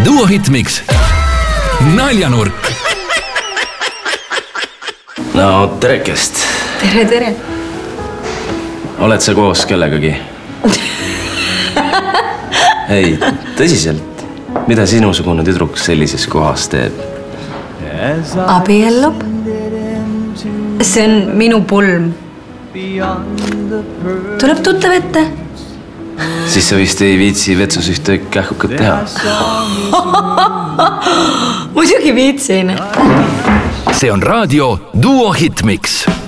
Duo Hitmix. Naljanurk. No, terekest. Tere. Oled sa koos kellegagi? Ei, tõsiselt. Mida sinusugune tüdruk sellises kohas teeb? Abiellub. See on minu pulm. Tuleb tuttav ette. Siis sa vist ei viitsi vetsus ühte kähkukat teha. Muidugi viitsin. See on raadio Duo Hitmix.